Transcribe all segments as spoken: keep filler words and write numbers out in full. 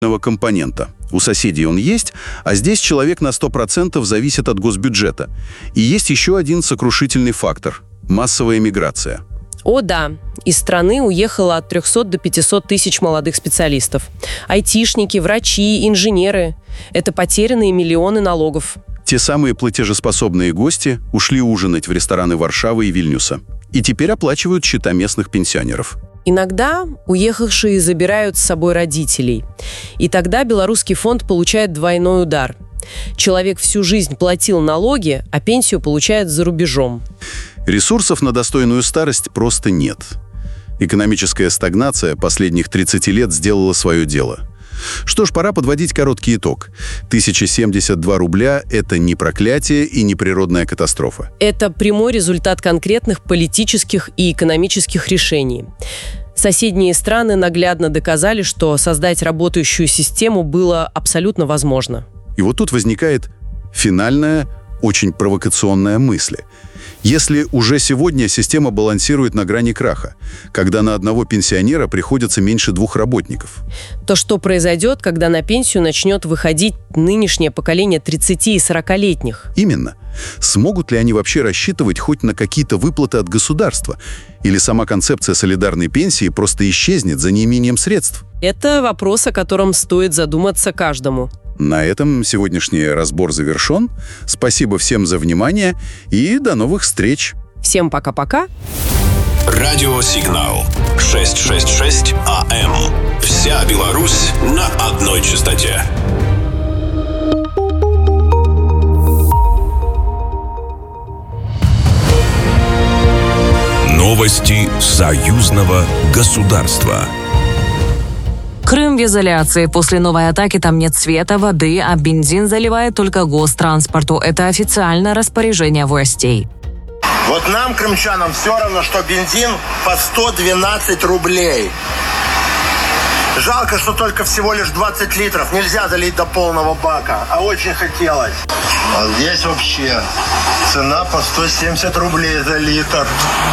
компонента. У соседей он есть, а здесь человек на сто процентов зависит от госбюджета. И есть еще один сокрушительный фактор – массовая миграция. О да, из страны уехало от трехсот до пятисот тысяч молодых специалистов. Айтишники, врачи, инженеры – это потерянные миллионы налогов. Те самые платежеспособные гости ушли ужинать в рестораны Варшавы и Вильнюса. И теперь оплачивают счета местных пенсионеров. Иногда уехавшие забирают с собой родителей. И тогда Белорусский фонд получает двойной удар. Человек всю жизнь платил налоги, а пенсию получает за рубежом. Ресурсов на достойную старость просто нет. Экономическая стагнация последних тридцати лет сделала свое дело. Что ж, пора подводить короткий итог. тысяча семьдесят два рубля – это не проклятие и не природная катастрофа. Это прямой результат конкретных политических и экономических решений. Соседние страны наглядно доказали, что создать работающую систему было абсолютно возможно. И вот тут возникает финальная, очень провокационная мысль. Если уже сегодня система балансирует на грани краха, когда на одного пенсионера приходится меньше двух работников, то что произойдет, когда на пенсию начнет выходить нынешнее поколение тридцати- и сорокалетних? Именно. Смогут ли они вообще рассчитывать хоть на какие-то выплаты от государства? Или сама концепция солидарной пенсии просто исчезнет за неимением средств? Это вопрос, о котором стоит задуматься каждому. На этом сегодняшний разбор завершен. Спасибо всем за внимание и до новых встреч. Всем пока-пока. Радиосигнал шестьсот шестьдесят шесть АМ. Вся Беларусь на одной частоте. Новости союзного государства. Крым в изоляции. После новой атаки там нет света, воды, а бензин заливает только гостранспорту. Это официальное распоряжение властей. Вот нам, крымчанам, все равно, что бензин по сто двенадцать рублей. Жалко, что только всего лишь двадцать литров. Нельзя залить до полного бака, а очень хотелось. А здесь вообще цена по сто семьдесят рублей за литр.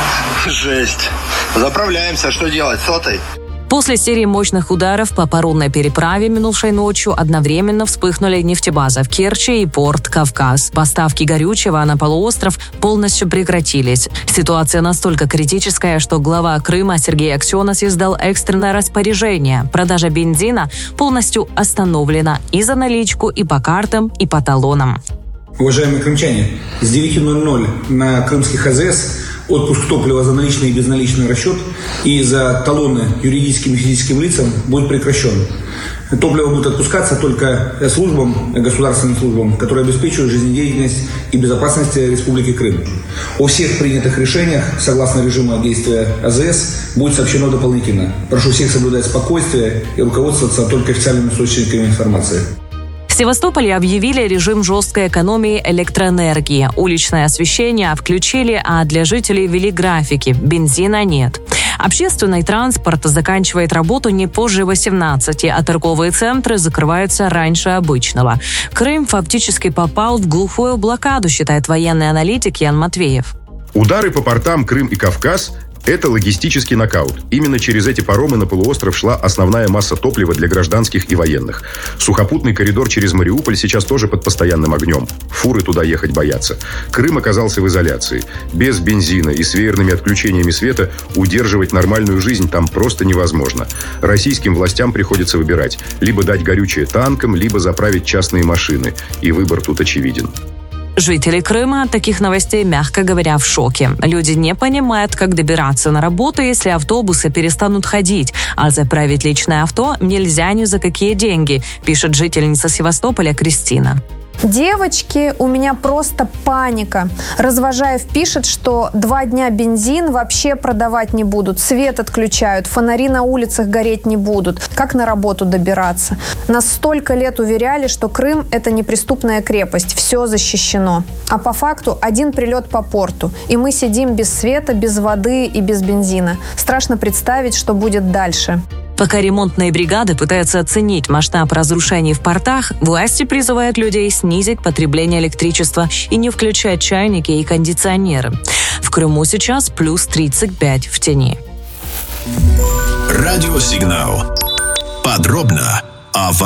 Жесть. Заправляемся, что делать, сотой? После серии мощных ударов по паромной переправе минувшей ночью одновременно вспыхнули нефтебаза в Керчи и порт Кавказ. Поставки горючего на полуостров полностью прекратились. Ситуация настолько критическая, что глава Крыма Сергей Аксенов издал экстренное распоряжение. Продажа бензина полностью остановлена и за наличку, и по картам, и по талонам. Уважаемые крымчане, с девяти ноль-ноль на крымских АЗС отпуск топлива за наличный и безналичный расчет и за талоны юридическим и физическим лицам будет прекращен. Топливо будет отпускаться только службам, государственным службам, которые обеспечивают жизнедеятельность и безопасность Республики Крым. О всех принятых решениях, согласно режиму действия АЗС, будет сообщено дополнительно. Прошу всех соблюдать спокойствие и руководствоваться только официальными источниками информации. В Севастополе объявили режим жесткой экономии электроэнергии. Уличное освещение включили, а для жителей ввели графики. Бензина нет. Общественный транспорт заканчивает работу не позже восемнадцати, а торговые центры закрываются раньше обычного. Крым фактически попал в глухую блокаду, считает военный аналитик Ян Матвеев. Удары по портам Крым и Кавказ – это логистический нокаут. Именно через эти паромы на полуостров шла основная масса топлива для гражданских и военных. Сухопутный коридор через Мариуполь сейчас тоже под постоянным огнем. Фуры туда ехать боятся. Крым оказался в изоляции. Без бензина и с веерными отключениями света удерживать нормальную жизнь там просто невозможно. Российским властям приходится выбирать: либо дать горючее танкам, либо заправить частные машины. И выбор тут очевиден. Жители Крыма от таких новостей, мягко говоря, в шоке. Люди не понимают, как добираться на работу, если автобусы перестанут ходить, а заправить личное авто нельзя ни за какие деньги, пишет жительница Севастополя Кристина. Девочки, у меня просто паника. Развожаев пишет, что два дня бензин вообще продавать не будут, свет отключают, фонари на улицах гореть не будут. Как на работу добираться? Нас столько лет уверяли, что Крым – это неприступная крепость, все защищено. А по факту один прилет по порту, и мы сидим без света, без воды и без бензина. Страшно представить, что будет дальше. Пока ремонтные бригады пытаются оценить масштаб разрушений в портах, власти призывают людей снизить потребление электричества и не включать чайники и кондиционеры. В Крыму сейчас плюс тридцать пять в тени. Радиосигнал. Подробно о